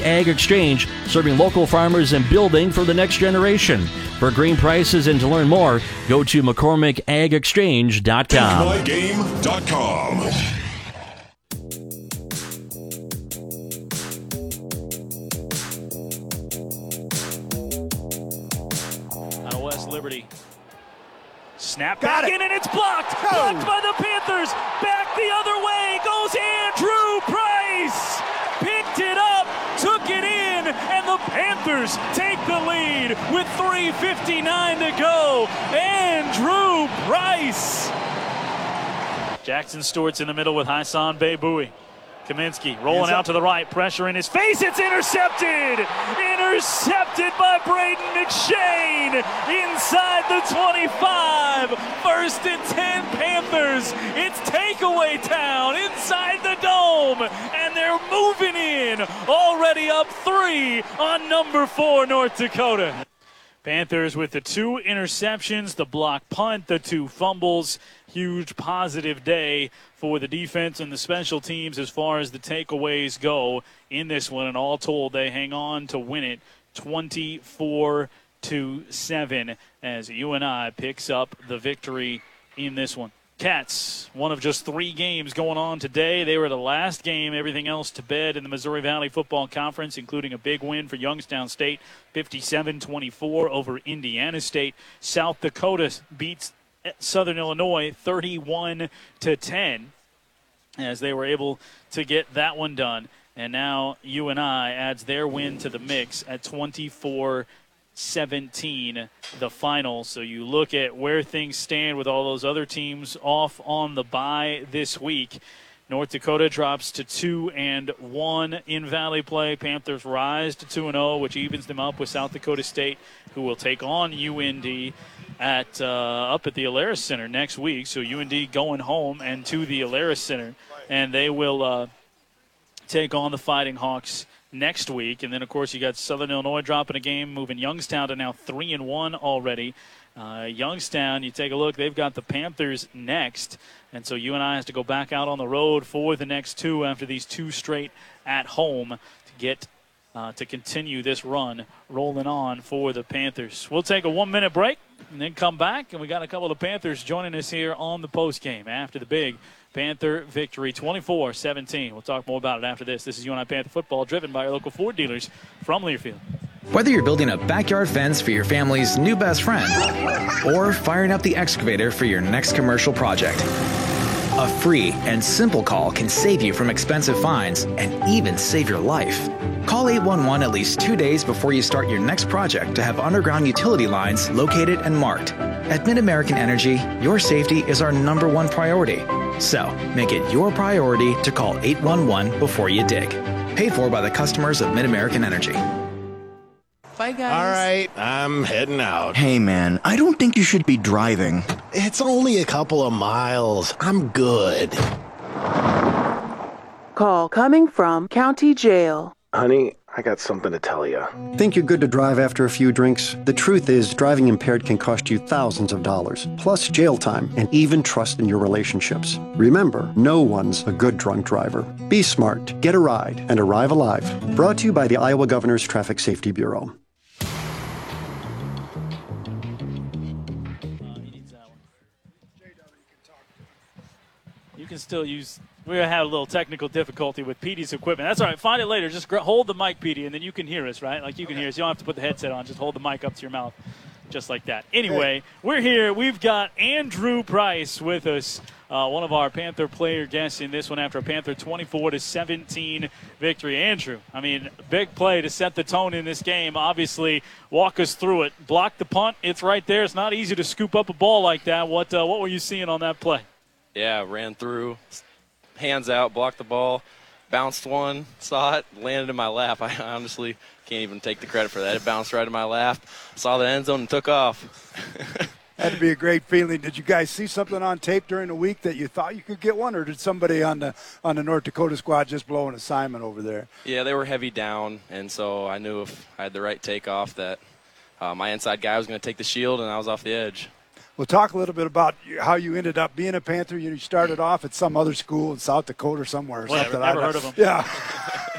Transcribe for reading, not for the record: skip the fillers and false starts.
Ag Exchange, serving local farmers and building for the next generation. For green prices and to learn more, go to McCormickAgExchange.com. MyGame.com. Out of West Liberty. Snap back in, and it's blocked. Blocked by the Panthers. Back the other way goes Andrew Price. Picked it up, took it in, and the Panthers take the lead with 3:59 to go. Andrew Price. Jackson Stewart's in the middle with Hassan Beyboui. Kaminsky rolling out to the right, pressure in his face, it's intercepted! Intercepted by Braden McShane inside the 25. 1st and 10 Panthers. It's takeaway town inside the dome, and they're moving in, already up 3 on number 4 North Dakota. Panthers with the 2 interceptions, the block punt, the 2 fumbles. Huge positive day for the defense and the special teams as far as the takeaways go in this one. And all told, they hang on to win it 24-7 as UNI picks up the victory in this one. Cats, one of just 3 games going on today. They were the last game, everything else to bed in the Missouri Valley Football Conference, including a big win for Youngstown State, 57-24 over Indiana State. South Dakota beats Southern Illinois 31-10 as they were able to get that one done. And now UNI adds their win to the mix at 24-17, the final. So you look at where things stand with all those other teams off on the bye this week. North Dakota drops to 2-1 in Valley play. Panthers rise to 2-0, which evens them up with South Dakota State, who will take on UND at up at the Alaris Center next week. So UND going home and to the Alaris Center, and they will take on the Fighting Hawks next week. And then, of course, you got Southern Illinois dropping a game, moving Youngstown to now 3-1 already. Youngstown, you take a look, they've got the Panthers next. And so UNI has to go back out on the road for the next 2 after these 2 straight at home to get to continue this run rolling on for the Panthers. We'll take a 1-minute break and then come back. And we got a couple of Panthers joining us here on the postgame after the big Panther victory, 24-17. We'll talk more about it after this. This is UNI Panther football, driven by our local Ford dealers from Learfield. Whether you're building a backyard fence for your family's new best friend or firing up the excavator for your next commercial project, a free and simple call can save you from expensive fines and even save your life. Call 811 at least 2 days before you start your next project to have underground utility lines located and marked. At Mid-American Energy, your safety is our #1 priority. So, make it your priority to call 811 before you dig. Paid for by the customers of Mid-American Energy. Bye, guys. All right, I'm heading out. Hey, man, I don't think you should be driving. It's only a couple of miles. I'm good. Call coming from County Jail. Honey, I got something to tell you. Think you're good to drive after a few drinks? The truth is, driving impaired can cost you thousands of dollars, plus jail time and even trust in your relationships. Remember, no one's a good drunk driver. Be smart, get a ride, and arrive alive. Brought to you by the Iowa Governor's Traffic Safety Bureau. You can still use. We're going to have a little technical difficulty with Petey's equipment. That's all right. Find it later. Just hold the mic, Petey, and then you can hear us, right? Like you can hear us. You don't have to put the headset on. Just hold the mic up to your mouth just like that. Anyway, we're here. We've got Andrew Price with us, one of our Panther player guests in this one after a Panther 24-17 victory. Andrew, I mean, big play to set the tone in this game. Obviously, walk us through it. Block the punt. It's right there. It's not easy to scoop up a ball like that. What were you seeing on that play? Yeah, ran through, hands out, blocked the ball, bounced one, saw it, landed in my lap. I honestly can't even take the credit for that. It bounced right in my lap, saw the end zone, and took off. Had to be a great feeling. Did you guys see something on tape during the week that you thought you could get one, or did somebody on the North Dakota squad just blow an assignment over there? Yeah, they were heavy down, and so I knew if I had the right takeoff that my inside guy was going to take the shield, and I was off the edge. Well, talk a little bit about how you ended up being a Panther. You started off at some other school in South Dakota or somewhere. Or Whatever, something. never heard of them. Yeah.